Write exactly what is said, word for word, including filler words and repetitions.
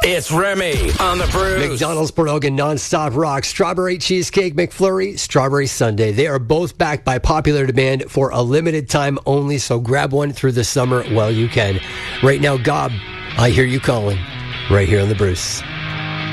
It's Remy on the Bruce. McDonald's Port Elgin Nonstop Rock Strawberry Cheesecake McFlurry Strawberry Sundae. They are both backed by popular demand for a limited time only, so grab one through the summer while you can. Right now, Gob, I hear you calling right here on the Bruce.